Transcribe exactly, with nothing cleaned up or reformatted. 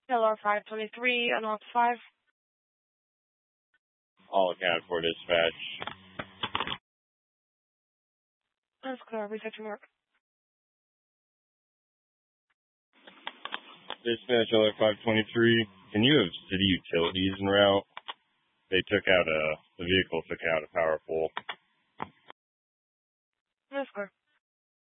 L R five twenty-three, unlocked five. All accounted for, dispatch. That's clear. Reset your mark. Dispatch L R five twenty-three. Can you have city utilities en route? They took out a, the vehicle took out a power pole. That's clear.